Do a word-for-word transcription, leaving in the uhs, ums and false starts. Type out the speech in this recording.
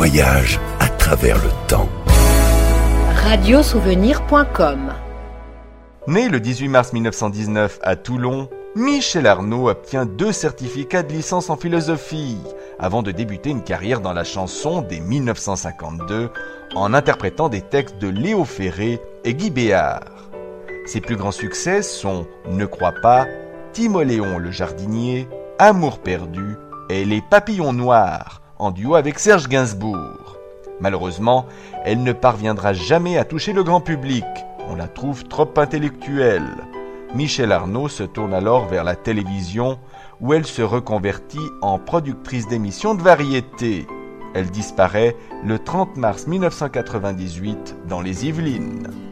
voyage à travers le temps. radiosouvenir point com. Né le dix-huit mars mille neuf cent dix-neuf à Toulon, Michel Arnaud obtient deux certificats de licence en philosophie avant de débuter une carrière dans la chanson dès mille neuf cent cinquante-deux en interprétant des textes de Léo Ferré et Guy Béard. Ses plus grands succès sont Ne crois pas, Timoléon le jardinier, Amour perdu et Les papillons noirs en duo avec Serge Gainsbourg. Malheureusement, elle ne parviendra jamais à toucher le grand public. On la trouve trop intellectuelle. Michel Arnaud se tourne alors vers la télévision où elle se reconvertit en productrice d'émissions de variété. Elle disparaît le trente mars mille neuf cent quatre-vingt-dix-huit dans les Yvelines.